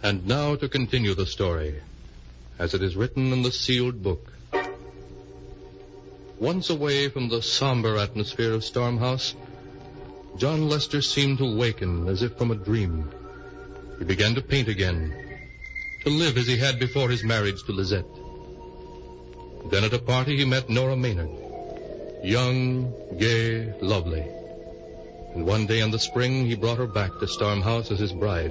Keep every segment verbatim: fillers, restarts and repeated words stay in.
And now to continue the story, as it is written in the sealed book. Once away from the somber atmosphere of Stormhouse, John Lester seemed to waken as if from a dream. He began to paint again, to live as he had before his marriage to Lizette. Then at a party he met Nora Maynard, young, gay, lovely. And one day in the spring he brought her back to Stormhouse as his bride.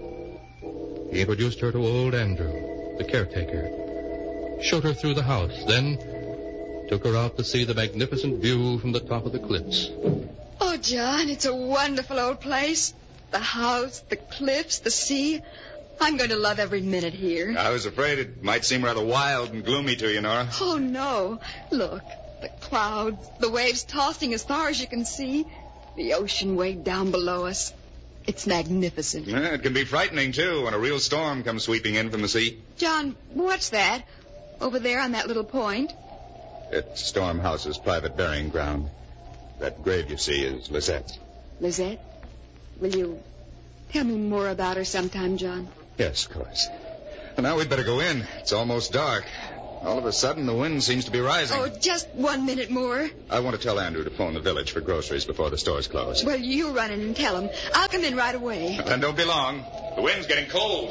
He introduced her to old Andrew, the caretaker, showed her through the house, then took her out to see the magnificent view from the top of the cliffs. Oh, John, it's a wonderful old place. The house, the cliffs, the sea. I'm going to love every minute here. I was afraid it might seem rather wild and gloomy to you, Nora. Oh, no. Look, the clouds, the waves tossing as far as you can see, the ocean way down below us. It's magnificent. Yeah, it can be frightening, too, when a real storm comes sweeping in from the sea. John, what's that? Over there on that little point? It's Stormhouse's private burying ground. That grave you see is Lizette's. Lizette? Will you tell me more about her sometime, John? Yes, of course. And now we'd better go in. It's almost dark. All of a sudden, the wind seems to be rising. Oh, just one minute more. I want to tell Andrew to phone the village for groceries before the stores close. Well, you run in and tell him. I'll come in right away. Then don't be long. The wind's getting cold.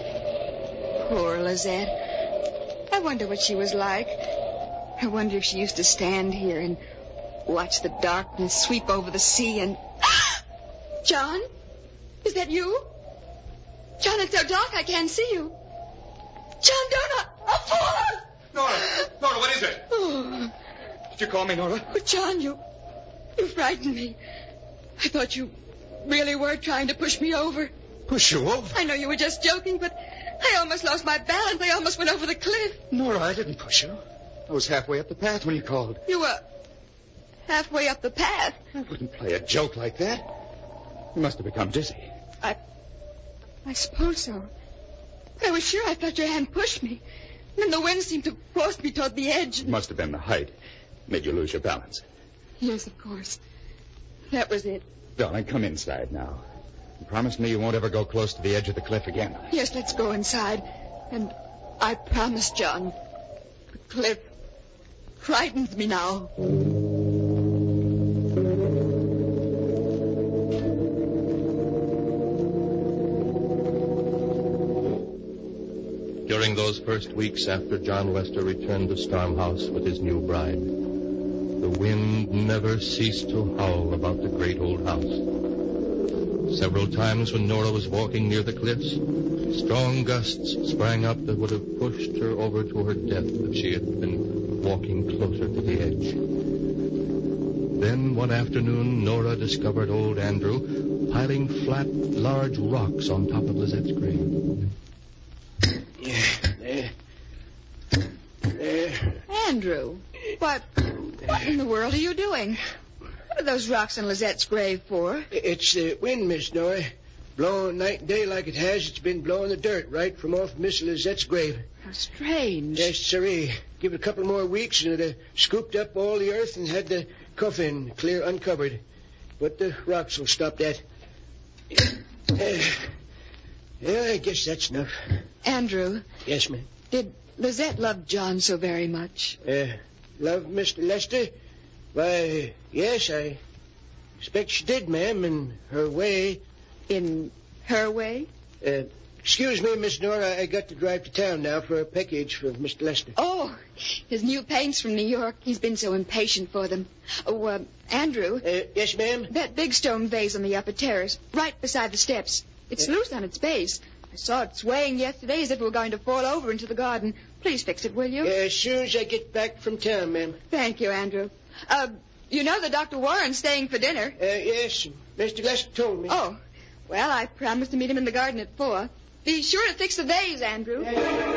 Poor Lizette. I wonder what she was like. I wonder if she used to stand here and watch the darkness sweep over the sea and... John? Is that you? John, it's so dark I can't see you. John, don't I... Oh, Nora! Nora, what is it? Oh. Did you call me, Nora? Oh, John, you... You frightened me. I thought you really were trying to push me over. Push you over? I know you were just joking, but I almost lost my balance. I almost went over the cliff. Nora, I didn't push you. I was halfway up the path when you called. You were halfway up the path. I wouldn't play a joke like that. You must have become dizzy. I... I suppose so. But I was sure I felt your hand push me. And then the wind seemed to force me toward the edge. It must have been the height. Made you lose your balance. Yes, of course. That was it. Darling, come inside now. And promise me you won't ever go close to the edge of the cliff again. Yes, let's go inside. And I promise, John. The cliff frightens me now. During those first weeks after John Lester returned to Stormhouse with his new bride, the wind never ceased to howl about the great old house. Several times when Nora was walking near the cliffs, strong gusts sprang up that would have pushed her over to her death if she had been walking closer to the edge. Then one afternoon, Nora discovered old Andrew piling flat, large rocks on top of Lizette's grave. There. There. Andrew, what, what in the world are you doing? What are those rocks on Lizette's grave for? It's the wind, Miss Nora. Blowing night and day like it has, it's been blowing the dirt right from off Miss Lizette's grave. How strange. Yes, sirree. Give it a couple more weeks and it'd have scooped up all the earth and had the coffin clear uncovered. But the rocks will stop that. Uh, yeah, I guess that's enough. Andrew. Yes, ma'am. Did Lizette love John so very much? Uh, love Mister Lester? Why, yes, I expect she did, ma'am, in her way. In her way? Uh, excuse me, Miss Nora, I got to drive to town now for a package for Mister Lester. Oh, his new paints from New York. He's been so impatient for them. Oh, uh, Andrew. Uh, yes, ma'am? That big stone vase on the upper terrace, right beside the steps. It's uh, loose on its base. I saw it swaying yesterday as if it were going to fall over into the garden. Please fix it, will you? Uh, as soon as I get back from town, ma'am. Thank you, Andrew. Uh, you know that Doctor Warren's staying for dinner. Uh, yes, Mister Lester told me. Oh, well, I promised to meet him in the garden at four. Be sure to fix the vase, Andrew. Uh,